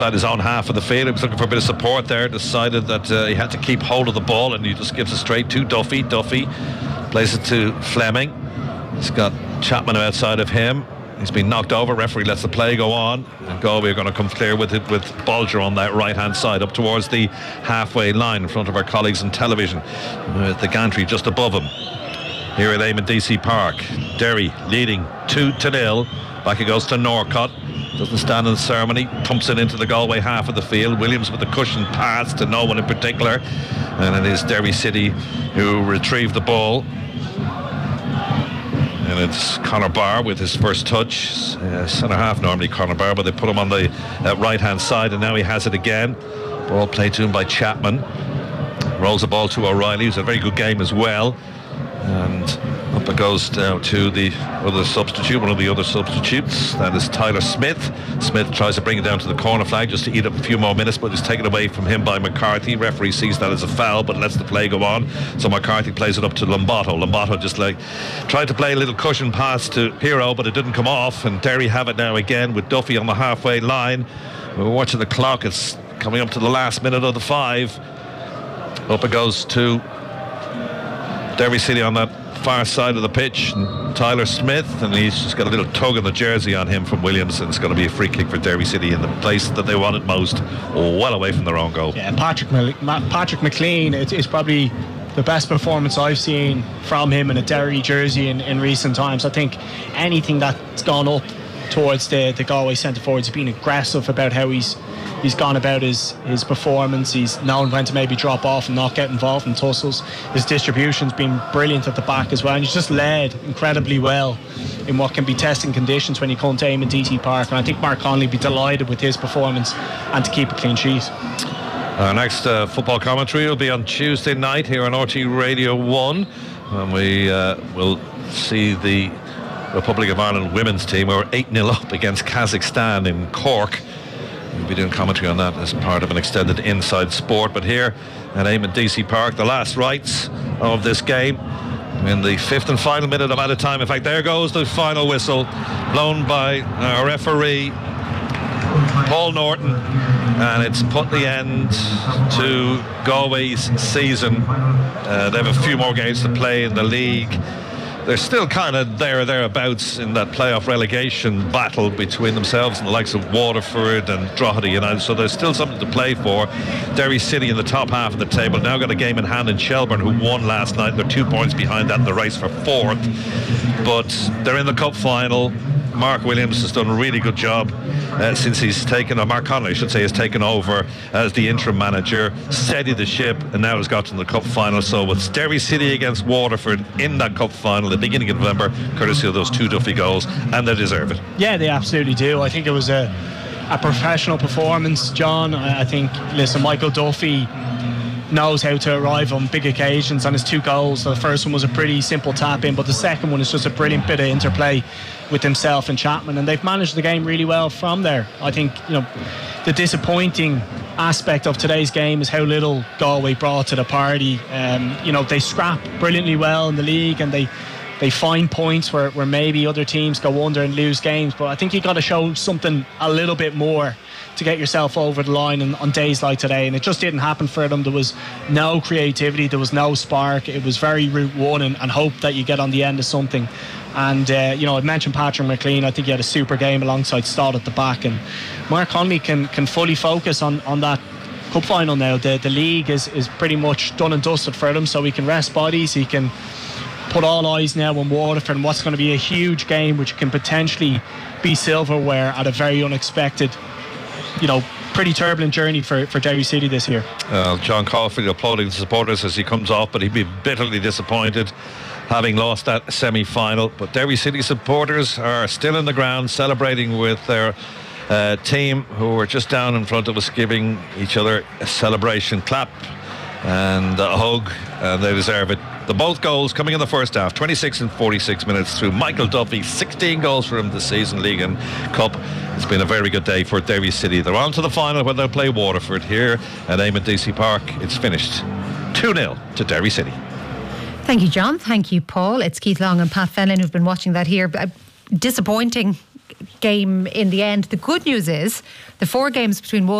At his own half of the field, he was looking for a bit of support there, decided that he had to keep hold of the ball, and he just gives it straight to Duffy. Duffy plays it to Fleming. He's got Chapman outside of him. He's been knocked over. Referee lets the play go on, and Galway are going to come clear with it, with Bolger on that right hand side up towards the halfway line in front of our colleagues on television, with the gantry just above him. Here at Eamon DC Park, Derry leading 2-0. Back it goes to Norcott. Doesn't stand in the ceremony, pumps it into the Galway half of the field. Williams with the cushion pass to no one in particular, and it is Derry City who retrieve the ball, and it's Conor Barr with his first touch. Centre half normally Conor Barr, but they put him on the right hand side, and now he has it again. Ball played to him by Chapman, rolls the ball to O'Reilly, who's a very good game as well, and up it goes now to the other substitute, one of the other substitutes. That is Tyler Smith. Smith tries to bring it down to the corner flag just to eat up a few more minutes, but it's taken away from him by McCarthy. Referee sees that as a foul, but lets the play go on. So McCarthy plays it up to Lombato. Lombato just tried to play a little cushion pass to Hero, but it didn't come off. And Derry have it now again with Duffy on the halfway line. We're watching the clock. It's coming up to the last minute of the 5. Up it goes to Derry City on that far side of the pitch, and Tyler Smith, and he's just got a little tug of the jersey on him from Williams, and it's going to be a free kick for Derry City in the place that they want it most, well away from their own goal. Yeah, Patrick McLean, it's probably the best performance I've seen from him in a Derry jersey in recent times. I think anything that's gone up towards the Galway centre forwards has been aggressive about how he's gone about his performance. He's known when to maybe drop off and not get involved in tussles. His distribution's been brilliant at the back as well, and he's just led incredibly well in what can be testing conditions when you come to Eamon DC Park, and I think Mark Connolly will be delighted with his performance and to keep a clean sheet. Our next football commentary will be on Tuesday night here on RT Radio 1, and we will see the Republic of Ireland women's team. We're 8-0 up against Kazakhstan in Cork. We'll be doing commentary on that as part of an extended Inside Sport. But here at Eamon DC Park, the last rites of this game in the 5th and final minute of added time. In fact, there goes the final whistle blown by our referee Paul Norton, and it's put the end to Galway's season. They have a few more games to play in the league. They're still kind of thereabouts in that playoff relegation battle between themselves and the likes of Waterford and Drogheda United, so there's still something to play for. Derry City in the top half of the table now got a game in hand in Shelburne, who won last night. They're 2 points behind that in the race for 4th, but they're in the cup final. Mark Williams has done a really good job since he's taken, or Mark Connolly I should say, has taken over as the interim manager, steadied the ship, and now has got to the cup final. So it's Derry City against Waterford in that cup final at the beginning of November, courtesy of those 2 Duffy goals, and they deserve it. Yeah, they absolutely do. I think it was a professional performance, John. I think, listen, Michael Duffy knows how to arrive on big occasions, and his 2 goals, the first one was a pretty simple tap in, but the second one is just a brilliant bit of interplay with himself and Chapman, and they've managed the game really well from there. I think, the disappointing aspect of today's game is how little Galway brought to the party. They scrap brilliantly well in the league, and they find points where maybe other teams go under and lose games, but I think you got to show something a little bit more to get yourself over the line on days like today, and it just didn't happen for them. There was no creativity, there was no spark. It was very route one and hope that you get on the end of something. And I mentioned Patrick McLean. I think he had a super game alongside Stott at the back, and Mark Connolly can fully focus on that cup final now. The league is pretty much done and dusted for them, so he can rest bodies. He can put all eyes now on Waterford and what's going to be a huge game, which can potentially be silverware at a very unexpected, pretty turbulent journey for Derry City this year. John Caulfield applauding the supporters as he comes off, but he'd be bitterly disappointed having lost that semi-final. But Derry City supporters are still in the ground celebrating with their team, who were just down in front of us, giving each other a celebration clap and a hug, and they deserve it. The both goals coming in the first half, 26 and 46 minutes through Michael Duffy. 16 goals for him this season, League and Cup. It's been a very good day for Derry City. They're on to the final where they'll play Waterford here at Eamon DC Park. It's finished 2-0 to Derry City. Thank you, John. Thank you, Paul. It's Keith Long and Pat Fenlon who've been watching that here. Disappointing game in the end. The good news is The 4 games between